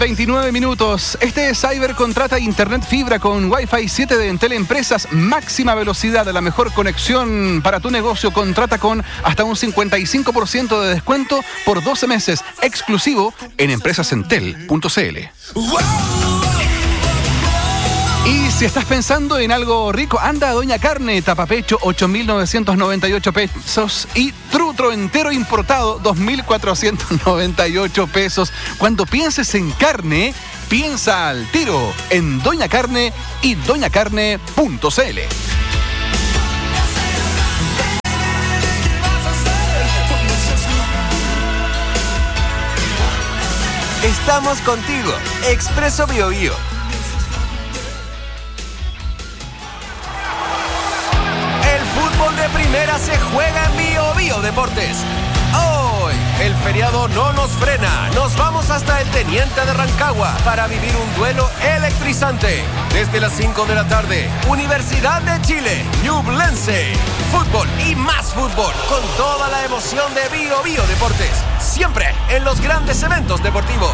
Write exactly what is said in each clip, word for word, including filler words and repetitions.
veintinueve minutos. Este es Cyber, contrata internet fibra con Wi-Fi siete de Entel Empresas, máxima velocidad, la mejor conexión para tu negocio. Contrata con hasta un cincuenta y cinco por ciento de descuento por doce meses, exclusivo en empresasentel punto c l. Y si estás pensando en algo rico, anda a Doña Carne, tapapecho ocho mil novecientos noventa y ocho pesos y trutro entero importado dos mil cuatrocientos noventa y ocho pesos. Cuando pienses en carne, piensa al tiro en Doña Carne y doña carne punto c l. Estamos contigo, Expreso Bio Bio. De primera se juega en Bio Bio Deportes. Hoy, el feriado no nos frena. Nos vamos hasta el Teniente de Rancagua para vivir un duelo electrizante. Desde las cinco de la tarde, Universidad de Chile, Ñublense. Fútbol y más fútbol, con toda la emoción de Bio Bio Deportes. Siempre en los grandes eventos deportivos.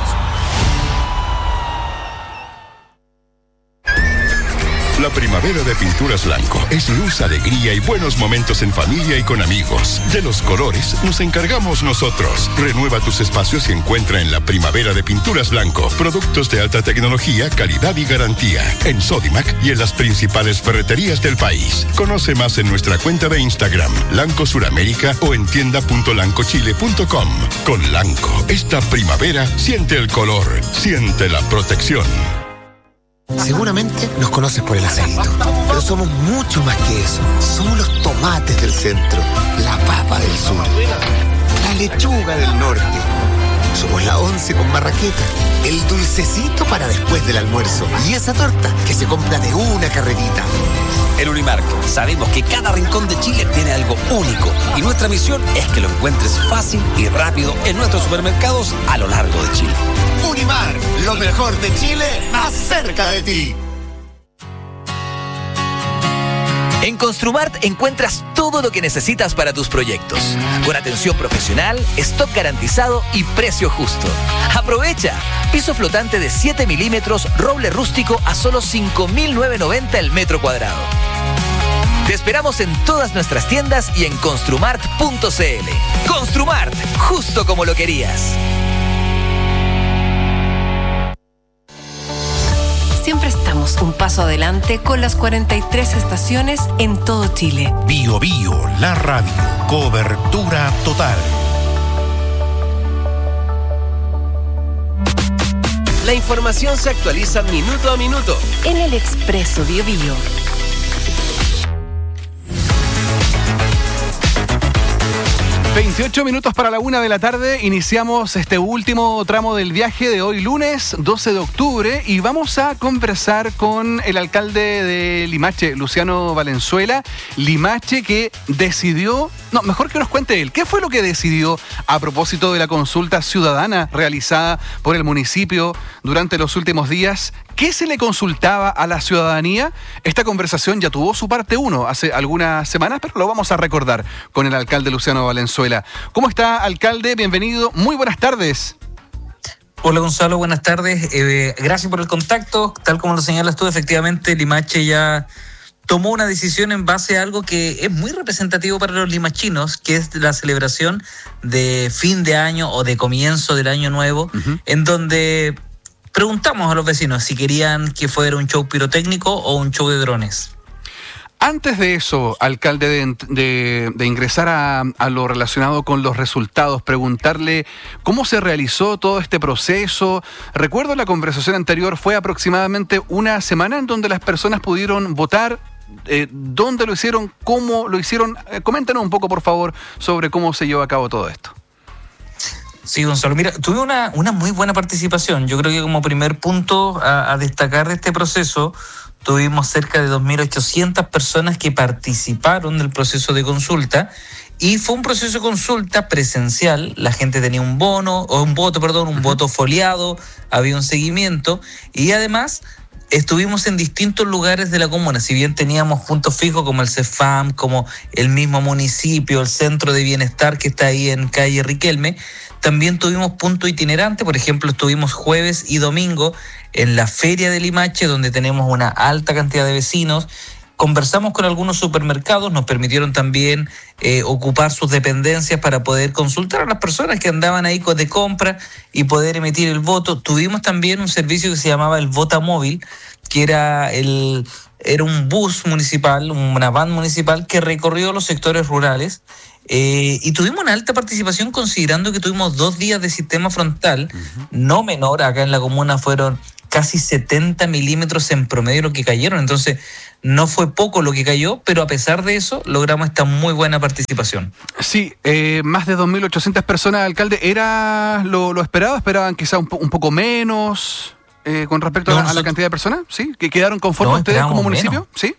La primavera de Pinturas Blanco es luz, alegría y buenos momentos en familia y con amigos. De los colores nos encargamos nosotros. Renueva tus espacios y encuentra en la primavera de Pinturas Blanco productos de alta tecnología, calidad y garantía. En Sodimac y en las principales ferreterías del país. Conoce más en nuestra cuenta de Instagram, Lanco Suramérica, o en tienda punto lanco chile punto com. Con Lanco, esta primavera siente el color, siente la protección. Seguramente nos conoces por el aceito, pero somos mucho más que eso. Somos los tomates del centro, la papa del sur, la lechuga del norte. Somos la once con marraqueta, el dulcecito para después del almuerzo y esa torta que se compra de una carrerita. En Unimark sabemos que cada rincón de Chile tiene algo único y nuestra misión es que lo encuentres fácil y rápido en nuestros supermercados a lo largo de Chile. Unimark, lo mejor de Chile, más cerca de ti. En Construmart encuentras todo lo que necesitas para tus proyectos, con atención profesional, stock garantizado y precio justo. ¡Aprovecha! Piso flotante de siete milímetros, roble rústico a solo cinco mil novecientos noventa el metro cuadrado. Te esperamos en todas nuestras tiendas y en construmart punto c l. Construmart, justo como lo querías. Siempre estamos un paso adelante con las cuarenta y tres estaciones en todo Chile. Bio Bio, la radio, cobertura total. La información se actualiza minuto a minuto en el Expreso Bio Bio. veintiocho minutos para la una de la tarde, iniciamos este último tramo del viaje de hoy lunes doce de octubre y vamos a conversar con el alcalde de Limache, Luciano Valenzuela. Limache que decidió, no, mejor que nos cuente él, ¿qué fue lo que decidió a propósito de la consulta ciudadana realizada por el municipio durante los últimos días? ¿Qué se le consultaba a la ciudadanía? Esta conversación ya tuvo su parte uno hace algunas semanas, pero lo vamos a recordar con el alcalde Luciano Valenzuela. ¿Cómo está, alcalde? Bienvenido. Muy buenas tardes. Hola, Gonzalo. Buenas tardes. Eh, gracias por el contacto. Tal como lo señalas tú, efectivamente, Limache ya tomó una decisión en base a algo que es muy representativo para los limachinos, que es la celebración de fin de año o de comienzo del año nuevo, uh-huh. en donde preguntamos a los vecinos si querían que fuera un show pirotécnico o un show de drones. Antes de eso, alcalde, de, de, de ingresar a, a lo relacionado con los resultados, preguntarle cómo se realizó todo este proceso. Recuerdo la conversación anterior, fue aproximadamente una semana en donde las personas pudieron votar. Eh, ¿Dónde lo hicieron? ¿Cómo lo hicieron? Eh, coméntanos un poco, por favor, sobre cómo se llevó a cabo todo esto. Sí, Gonzalo, mira, tuve una, una muy buena participación. Yo creo que como primer punto a, a destacar de este proceso, tuvimos cerca de dos mil ochocientas personas que participaron del proceso de consulta y fue un proceso de consulta presencial. La gente tenía un bono, o un voto, perdón, un voto foliado, había un seguimiento y además estuvimos en distintos lugares de la comuna. Si bien teníamos puntos fijos como el CEFAM, como el mismo municipio, el Centro de Bienestar que está ahí en calle Riquelme, También tuvimos punto itinerante, por ejemplo, estuvimos jueves y domingo en la Feria de Limache, donde tenemos una alta cantidad de vecinos. Conversamos con algunos supermercados, nos permitieron también eh, ocupar sus dependencias para poder consultar a las personas que andaban ahí de compra y poder emitir el voto. Tuvimos también un servicio que se llamaba el Vota Móvil, que era el era un bus municipal, una van municipal que recorrió los sectores rurales. Eh, y tuvimos una alta participación considerando que tuvimos dos días de sistema frontal, uh-huh. no menor. Acá en la comuna fueron casi setenta milímetros en promedio lo que cayeron, entonces no fue poco lo que cayó, pero a pesar de eso logramos esta muy buena participación. Sí, eh, más de dos mil ochocientas personas, alcalde. ¿Era lo, lo esperado? ¿Esperaban quizá un, po- un poco menos eh, con respecto no, a, nosotros, a la cantidad de personas? ¿Sí? ¿Que quedaron conformes no, ustedes como municipio? Menos. ¿Sí?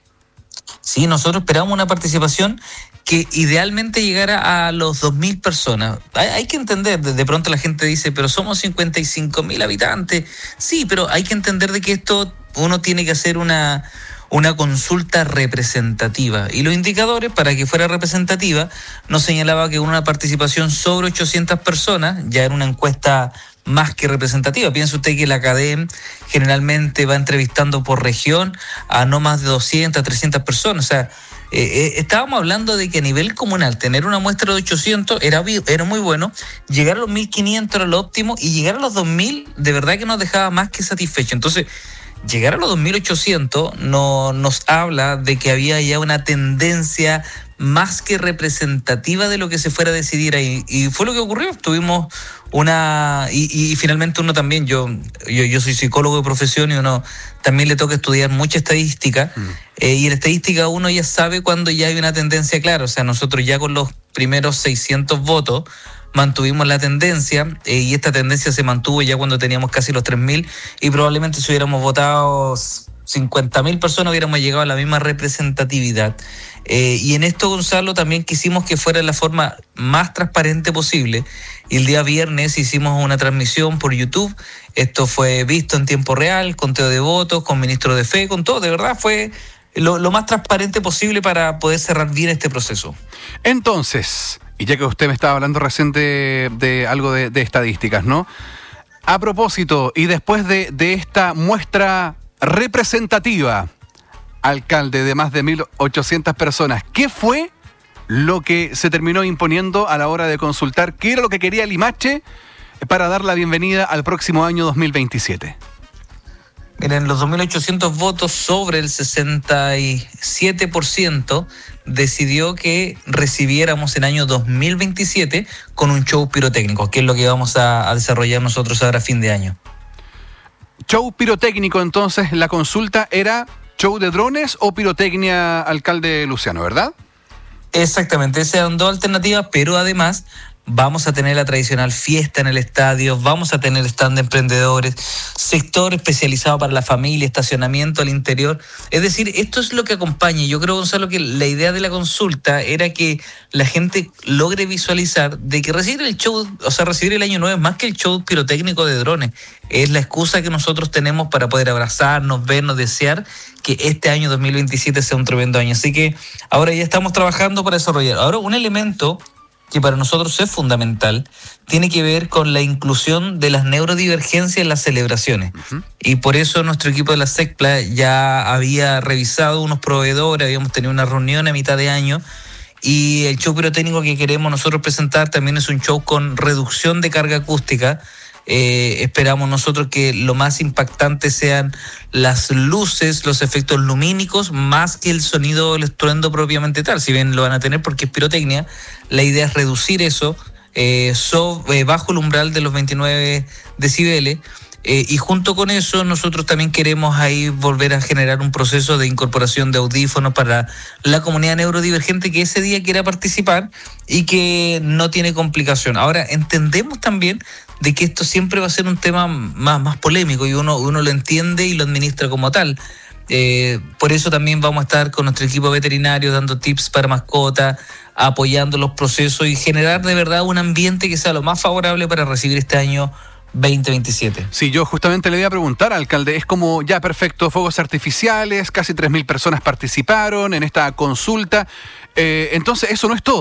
Sí, nosotros esperábamos una participación que idealmente llegara a los dos mil personas. Hay, hay que entender, de, de pronto la gente dice, pero somos cincuenta y cinco mil habitantes. Sí, pero hay que entender de que esto uno tiene que hacer una, una consulta representativa. Y los indicadores, para que fuera representativa, nos señalaba que una participación sobre ochocientas personas, ya era una encuesta más que representativa. Piensa usted que la Academ generalmente va entrevistando por región a no más de doscientas, trescientas personas. O sea, eh, eh, estábamos hablando de que a nivel comunal tener una muestra de ochocientos era, era muy bueno, llegar a los mil quinientos era lo óptimo y llegar a los dos mil de verdad que nos dejaba más que satisfecho. Entonces, llegar a los dos mil ochocientos no, nos habla de que había ya una tendencia más que representativa de lo que se fuera a decidir ahí. Y fue lo que ocurrió. Tuvimos una... Y, y finalmente uno también, yo, yo yo soy psicólogo de profesión y uno también le toca estudiar mucha estadística. Mm. Eh, y en estadística uno ya sabe cuando ya hay una tendencia clara. O sea, nosotros ya con los primeros seiscientos votos mantuvimos la tendencia, eh, y esta tendencia se mantuvo ya cuando teníamos casi los tres mil, y probablemente si hubiéramos votado cincuenta mil personas hubiéramos llegado a la misma representatividad. Eh, y en esto, Gonzalo, también quisimos que fuera la forma más transparente posible. Y el día viernes hicimos una transmisión por YouTube. Esto fue visto en tiempo real, conteo de votos, con ministro de fe, con todo. De verdad fue lo, lo más transparente posible para poder cerrar bien este proceso. Entonces, y ya que usted me estaba hablando recién de, de algo de, de estadísticas, ¿no? A propósito, y después de, de esta muestra representativa, alcalde, de más de mil ochocientas personas, ¿qué fue lo que se terminó imponiendo a la hora de consultar? ¿Qué era lo que quería Limache para dar la bienvenida al próximo año dos mil veintisiete? Miren, los dos mil ochocientos votos, sobre el sesenta y siete por ciento decidió que recibiéramos el año dos mil veintisiete con un show pirotécnico, que es lo que vamos a, a desarrollar nosotros ahora a fin de año. Show pirotécnico, entonces, la consulta era show de drones o pirotecnia, alcalde Luciano, ¿verdad? Exactamente, esas eran dos alternativas, pero además vamos a tener la tradicional fiesta en el estadio, vamos a tener stand de emprendedores, sector especializado para la familia, estacionamiento al interior. Es decir, esto es lo que acompaña. Yo creo, Gonzalo, que la idea de la consulta era que la gente logre visualizar de que recibir el show, o sea, recibir el año nuevo es más que el show pirotécnico de drones. Es la excusa que nosotros tenemos para poder abrazarnos, vernos, desear que este año dos mil veintisiete sea un tremendo año. Así que ahora ya estamos trabajando para desarrollar. Ahora, un elemento que para nosotros es fundamental, tiene que ver con la inclusión de las neurodivergencias en las celebraciones. Uh-huh. Y por eso nuestro equipo de la SECPLA ya había revisado unos proveedores, habíamos tenido una reunión a mitad de año, y el show pirotécnico que queremos nosotros presentar también es un show con reducción de carga acústica. Eh, esperamos nosotros que lo más impactante sean las luces, los efectos lumínicos, más que el sonido, el estruendo propiamente tal. Si bien lo van a tener porque es pirotecnia, la idea es reducir eso eh, so, eh, bajo el umbral de los veintinueve decibeles. Eh, y junto con eso nosotros también queremos ahí volver a generar un proceso de incorporación de audífonos para la comunidad neurodivergente que ese día quiera participar y que no tiene complicación. Ahora, entendemos también de que esto siempre va a ser un tema más, más polémico y uno, uno lo entiende y lo administra como tal. Eh, por eso también vamos a estar con nuestro equipo veterinario dando tips para mascotas, apoyando los procesos y generar de verdad un ambiente que sea lo más favorable para recibir este año veinte veintisiete. Sí, yo justamente le iba a preguntar, alcalde, es como ya perfecto, fuegos artificiales, casi tres mil personas participaron en esta consulta, eh, entonces eso no es todo.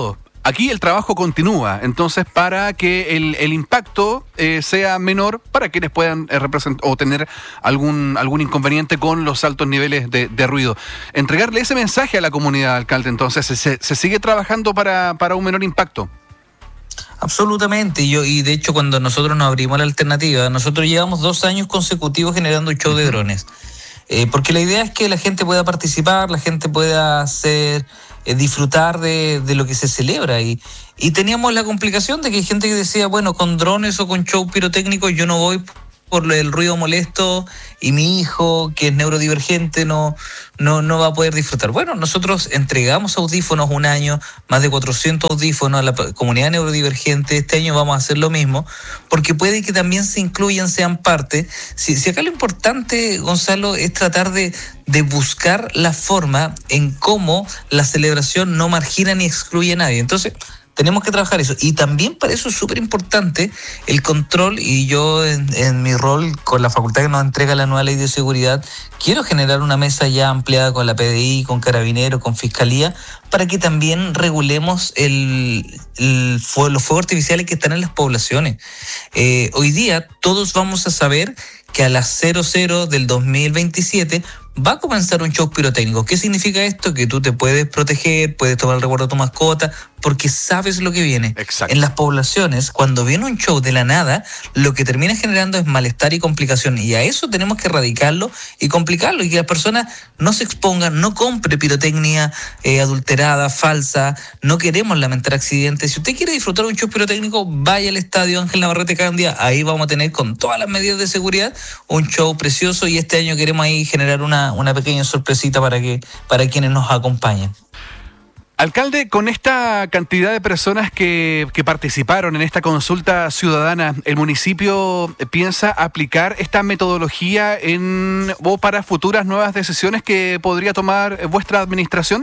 aquí el trabajo continúa, entonces para que el, el impacto eh, sea menor para quienes puedan eh, representar o tener algún, algún inconveniente con los altos niveles de, de ruido. Entregarle ese mensaje a la comunidad, alcalde, entonces, ¿se, se sigue trabajando para, para un menor impacto? Absolutamente, y yo y de hecho cuando nosotros nos abrimos la alternativa, nosotros llevamos dos años consecutivos generando un show de drones, eh, porque la idea es que la gente pueda participar, la gente pueda hacer, eh, disfrutar de, de lo que se celebra, y, y teníamos la complicación de que hay gente que decía, bueno, con drones o con show pirotécnico yo no voy por el ruido molesto y mi hijo, que es neurodivergente, no, no, no va a poder disfrutar. Bueno, nosotros entregamos audífonos un año, más de cuatrocientos audífonos a la comunidad neurodivergente. Este año vamos a hacer lo mismo, porque puede que también se incluyan, sean parte. Si, si acá lo importante, Gonzalo, es tratar de, de buscar la forma en cómo la celebración no margina ni excluye a nadie. Entonces, tenemos que trabajar eso. Y también para eso es súper importante el control, y yo en, en mi rol con la facultad que nos entrega la nueva ley de seguridad, quiero generar una mesa ya ampliada con la P D I, con Carabineros, con Fiscalía, para que también regulemos el, el, los fuegos artificiales que están en las poblaciones. Eh, hoy día todos vamos a saber que a las cero cero del dos mil veintisiete va a comenzar un show pirotécnico. ¿Qué significa esto? Que tú te puedes proteger, puedes tomar el recuerdo de tu mascota, porque sabes lo que viene. Exacto. En las poblaciones, cuando viene un show de la nada, lo que termina generando es malestar y complicación, y a eso tenemos que erradicarlo y complicarlo, y que las personas no se expongan, no compre pirotecnia eh, adulterada, falsa. No queremos lamentar accidentes. Si usted quiere disfrutar un show pirotécnico, vaya al estadio Ángel Navarrete Candia, ahí vamos a tener con todas las medidas de seguridad un show precioso, y este año queremos ahí generar una una pequeña sorpresita para que para quienes nos acompañen. Alcalde, con esta cantidad de personas que, que participaron en esta consulta ciudadana, ¿el municipio piensa aplicar esta metodología en o para futuras nuevas decisiones que podría tomar vuestra administración?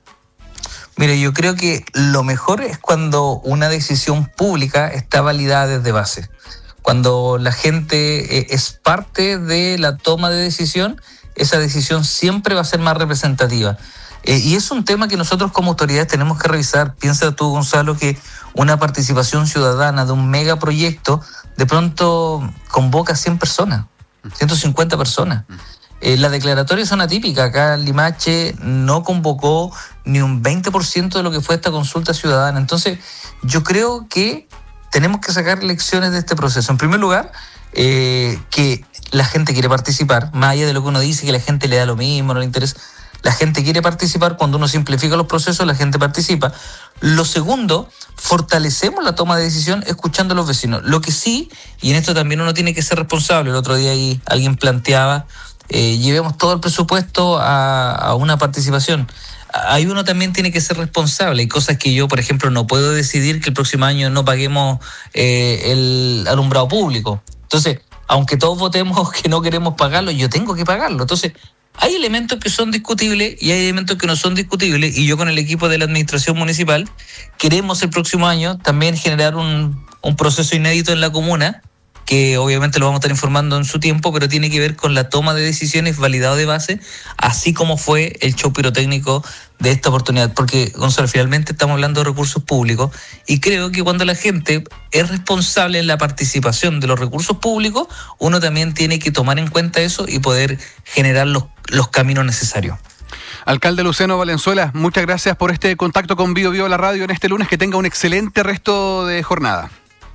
Mire, yo creo que lo mejor es cuando una decisión pública está validada desde base. Cuando la gente eh, es parte de la toma de decisión, esa decisión siempre va a ser más representativa. Eh, y es un tema que nosotros como autoridades tenemos que revisar. Piensa tú, Gonzalo, que una participación ciudadana de un megaproyecto de pronto convoca a cien personas, ciento cincuenta personas. Eh, las declaratorias son atípicas. Acá Limache no convocó ni un veinte por ciento de lo que fue esta consulta ciudadana. Entonces, yo creo que tenemos que sacar lecciones de este proceso. En primer lugar, eh, que la gente quiere participar, más allá de lo que uno dice, que la gente le da lo mismo, no le interesa. La gente quiere participar. Cuando uno simplifica los procesos, la gente participa. Lo segundo, fortalecemos la toma de decisión escuchando a los vecinos. Lo que sí, y en esto también uno tiene que ser responsable, el otro día ahí alguien planteaba, eh, llevemos todo el presupuesto a, a una participación. Ahí uno también tiene que ser responsable. Hay cosas que yo, por ejemplo, no puedo decidir que el próximo año no paguemos eh, el alumbrado público. Entonces, aunque todos votemos que no queremos pagarlo, yo tengo que pagarlo. Entonces, hay elementos que son discutibles y hay elementos que no son discutibles, y yo con el equipo de la administración municipal queremos el próximo año también generar un, un proceso inédito en la comuna, que obviamente lo vamos a estar informando en su tiempo, pero tiene que ver con la toma de decisiones validado de base, así como fue el show pirotécnico de esta oportunidad. Porque, Gonzalo, finalmente estamos hablando de recursos públicos, y creo que cuando la gente es responsable en la participación de los recursos públicos, uno también tiene que tomar en cuenta eso y poder generar los, los caminos necesarios. Alcalde Luciano Valenzuela, muchas gracias por este contacto con Bio Bio la radio en este lunes. Que tenga un excelente resto de jornada.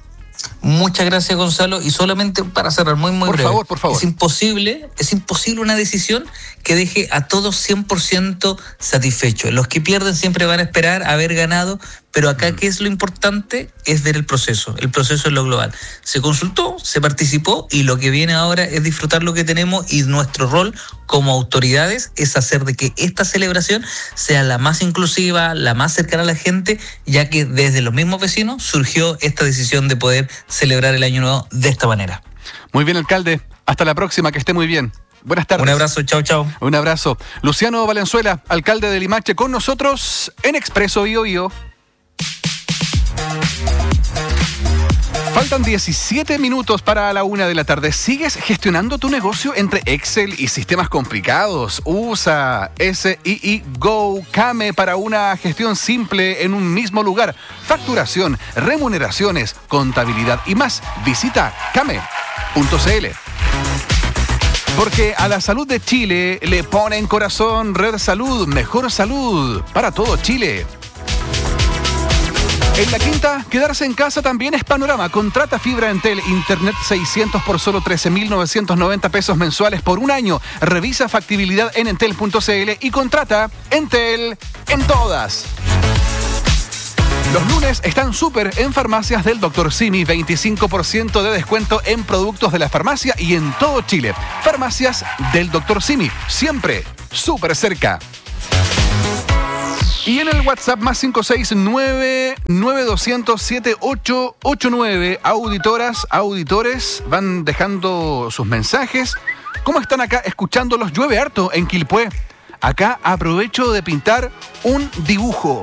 Muchas gracias, Gonzalo, y solamente para cerrar muy muy por breve. Por favor, por favor. Es imposible, es imposible una decisión que deje a todos cien por ciento satisfechos. Los que pierden siempre van a esperar haber ganado, pero acá, ¿qué es lo importante? Es ver el proceso. El proceso es lo global. Se consultó, se participó, y lo que viene ahora es disfrutar lo que tenemos, y nuestro rol como autoridades es hacer de que esta celebración sea la más inclusiva, la más cercana a la gente, ya que desde los mismos vecinos surgió esta decisión de poder celebrar el Año Nuevo de esta manera. Muy bien, alcalde. Hasta la próxima, que esté muy bien. Buenas tardes. Un abrazo, chao, chao. Un abrazo. Luciano Valenzuela, alcalde de Limache, con nosotros en Expreso Bio Bio. Faltan diecisiete minutos para la una de la tarde. ¿Sigues gestionando tu negocio entre Excel y sistemas complicados? Usa S I I Go Kame para una gestión simple en un mismo lugar. Facturación, remuneraciones, contabilidad y más. Visita kame punto c l. Porque a la salud de Chile le ponen corazón. Red Salud, mejor salud para todo Chile. En La Quinta, quedarse en casa también es panorama. Contrata fibra Entel, internet seiscientos por solo trece mil novecientos noventa pesos mensuales por un año. Revisa factibilidad en entel punto c l y contrata Entel en todas. Los lunes están súper en farmacias del doctor Simi. veinticinco por ciento de descuento en productos de la farmacia y en todo Chile. Farmacias del doctor Simi, siempre súper cerca. Y en el WhatsApp más cinco seis nueve nueve dos cero cero siete ocho ocho nueve, auditoras, auditores van dejando sus mensajes. ¿Cómo están acá escuchándolos? Llueve harto en Quilpué. Acá aprovecho de pintar un dibujo.